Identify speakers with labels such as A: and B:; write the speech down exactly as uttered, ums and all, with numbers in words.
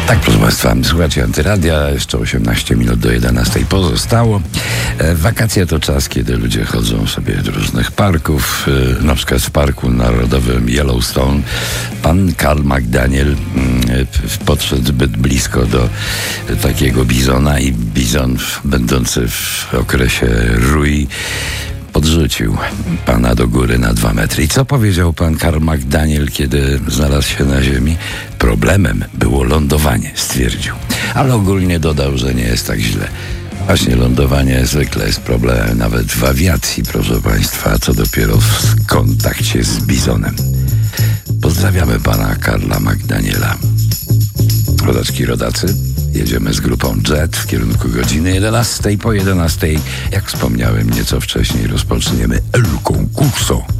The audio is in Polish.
A: Tak, proszę Państwa, słuchajcie Antyradia, jeszcze osiemnaście minut do jedenastej pozostało. E, wakacje to czas, kiedy ludzie chodzą sobie do różnych parków, e, na przykład w Parku Narodowym Yellowstone. Pan Karl McDaniel e, podszedł zbyt blisko do e, takiego bizona i bizon będący w okresie rój podrzucił pana do góry na dwa metry. I co powiedział pan Karl McDaniel, kiedy znalazł się na ziemi? Problemem było lądowanie, stwierdził. Ale ogólnie dodał, że nie jest tak źle. Właśnie lądowanie zwykle jest problemem nawet w awiacji, proszę państwa, a co dopiero w kontakcie z bizonem. Pozdrawiamy pana Karla McDaniela. Rodaczki, rodacy, jedziemy z grupą Jet w kierunku godziny jedenastej. Po jedenastej, jak wspomniałem nieco wcześniej, rozpoczniemy El Concurso.